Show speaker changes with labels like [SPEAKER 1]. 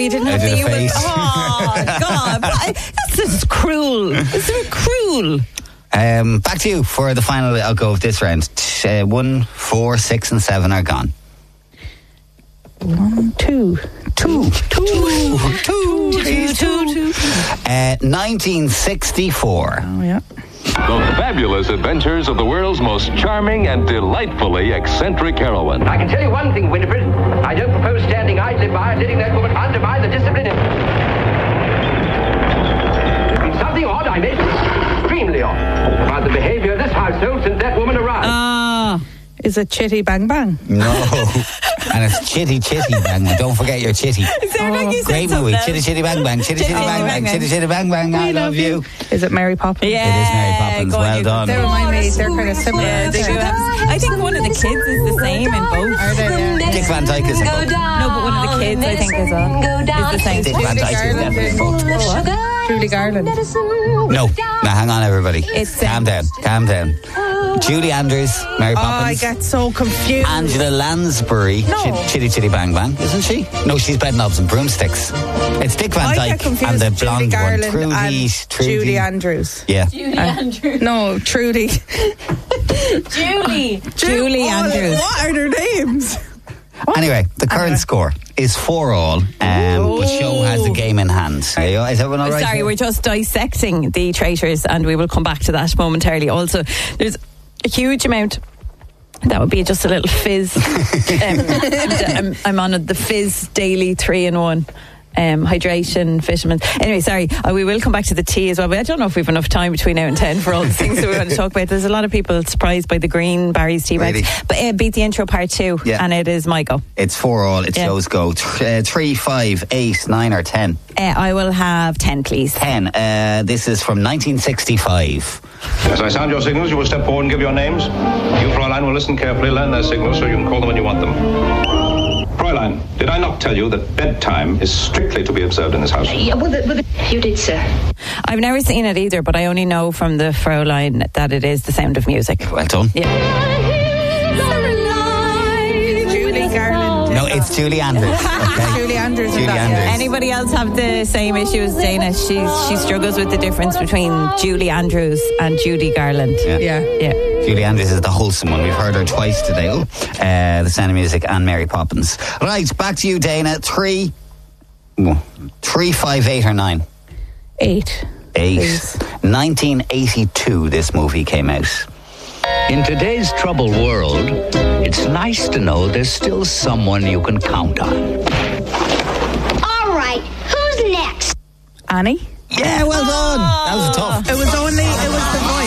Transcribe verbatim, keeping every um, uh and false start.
[SPEAKER 1] you didn't
[SPEAKER 2] I
[SPEAKER 1] have
[SPEAKER 2] did
[SPEAKER 1] the
[SPEAKER 2] a
[SPEAKER 1] you
[SPEAKER 2] face.
[SPEAKER 1] Oh, God. That's just cruel. It's so cruel.
[SPEAKER 2] Um, back to you for the final I'll go of this round. Uh, one, four, six, and seven are gone.
[SPEAKER 1] One, two.
[SPEAKER 2] Two. Two. Two. Two. Two. Two. Uh, nineteen sixty-four.
[SPEAKER 1] Oh, yeah.
[SPEAKER 3] The fabulous adventures of the world's most charming and delightfully eccentric heroine.
[SPEAKER 4] I can tell you one thing, Winifred. I don't propose standing idly by and letting that woman undermine the discipline of... There's been something odd, I mean, extremely odd, about the behavior of this household since that woman arrived.
[SPEAKER 1] Ah. Is it Chitty Bang Bang?
[SPEAKER 2] No. And it's Chitty Chitty Bang Bang. Don't forget your chitty.
[SPEAKER 1] Is there like you said
[SPEAKER 2] Great movie.
[SPEAKER 1] something?
[SPEAKER 2] Chitty Chitty Bang Bang. Chitty Chitty Bang Bang. Chitty Chitty Bang Bang. I love you.
[SPEAKER 1] Is it Mary Poppins?
[SPEAKER 2] It
[SPEAKER 1] Yeah.
[SPEAKER 2] is Mary Poppins.
[SPEAKER 1] go on,
[SPEAKER 2] Well
[SPEAKER 1] you-
[SPEAKER 2] done.
[SPEAKER 1] They remind me, they're kind of similar.
[SPEAKER 5] Yeah,
[SPEAKER 1] aren't
[SPEAKER 5] they do have, I think one of the kids is the same in both.
[SPEAKER 1] Are they? Yeah.
[SPEAKER 2] Dick Van Dyke is in both.
[SPEAKER 5] No, but one of the kids, I think, is, a, is the same.
[SPEAKER 2] Dick Van Dyke is definitely in both.
[SPEAKER 1] Julie Garland.
[SPEAKER 2] No. Now hang on, everybody.
[SPEAKER 5] It's,
[SPEAKER 2] Calm
[SPEAKER 5] um,
[SPEAKER 2] down. Calm down. Julie Andrews, Mary
[SPEAKER 1] Oh, I
[SPEAKER 2] Poppins.
[SPEAKER 1] get so confused.
[SPEAKER 2] Angela Lansbury,
[SPEAKER 1] No.
[SPEAKER 2] Ch- Chitty Chitty Bang Bang, isn't she? No, she's bed knobs and broomsticks. It's Dick Van
[SPEAKER 1] I
[SPEAKER 2] Dyke
[SPEAKER 1] get confused.
[SPEAKER 2] and the
[SPEAKER 1] Julie
[SPEAKER 2] blonde
[SPEAKER 1] Garland
[SPEAKER 2] one, Trudy.
[SPEAKER 1] and
[SPEAKER 2] Trudy.
[SPEAKER 1] Julie Andrews.
[SPEAKER 2] Yeah.
[SPEAKER 5] Julie Andrews.
[SPEAKER 1] No, Trudy.
[SPEAKER 5] Julie.
[SPEAKER 1] Julie
[SPEAKER 5] Oh,
[SPEAKER 1] Andrews. What are their names?
[SPEAKER 2] Anyway, the current
[SPEAKER 1] Okay.
[SPEAKER 2] score is four all, um, but Show has the game in hand. Yeah, is everyone all right?
[SPEAKER 5] Sorry,
[SPEAKER 2] here?
[SPEAKER 5] we're just dissecting the traitors, and we will come back to that momentarily. Also, there's a huge amount. That would be just a little fizz. um, I'm, I'm on the Fizz Daily three in one. Um, hydration, vitamins. Anyway, sorry, uh, we will come back to the tea as well. But I don't know if we've enough time between now and ten for all the things that we want to talk about. There's a lot of people surprised by the green Barry's tea bags.
[SPEAKER 2] Really?
[SPEAKER 5] But uh, beat the intro part two,
[SPEAKER 2] Yeah.
[SPEAKER 5] and it is my go.
[SPEAKER 2] It's four all. It's
[SPEAKER 5] Yeah.
[SPEAKER 2] Show's go. Th- uh, three, five, eight, nine, or ten.
[SPEAKER 5] Uh, I will have ten, please.
[SPEAKER 2] Ten. Uh, this is from nineteen sixty-five.
[SPEAKER 6] As I sound your signals, you will step forward and give your names. You, Fräulein, will listen carefully, learn their signals so you can call them when you want them. Fräulein, did I not tell you that bedtime is strictly to be observed in this house?
[SPEAKER 7] Yeah, well, the, well the, you did, sir.
[SPEAKER 5] I've never seen it either, but I only know from the Fraulein that it is The Sound of Music.
[SPEAKER 2] Well done.
[SPEAKER 5] Yeah.
[SPEAKER 1] Julie Garland.
[SPEAKER 2] No, it's Julie Andrews. Okay?
[SPEAKER 1] Julie Andrews. is
[SPEAKER 2] Julie
[SPEAKER 1] that,
[SPEAKER 2] Andrews.
[SPEAKER 1] yeah.
[SPEAKER 5] Anybody else have the same issue as Dana? She she struggles with the difference between Julie Andrews and Judy Garland.
[SPEAKER 2] Yeah.
[SPEAKER 1] Yeah.
[SPEAKER 5] Yeah.
[SPEAKER 2] Julie Andrews is the wholesome one. We've heard her twice today. Oh, uh, The Sound of Music and Mary Poppins. Right, back to you, Dana. Three, oh, three, five, eight, or nine.
[SPEAKER 1] Eight.
[SPEAKER 2] Eight.
[SPEAKER 1] Please.
[SPEAKER 2] nineteen eighty-two. This movie came out.
[SPEAKER 8] In today's troubled world, it's nice to know there's still someone you can count on.
[SPEAKER 7] All right, who's next?
[SPEAKER 1] Annie.
[SPEAKER 2] Yeah, well done. That was a tough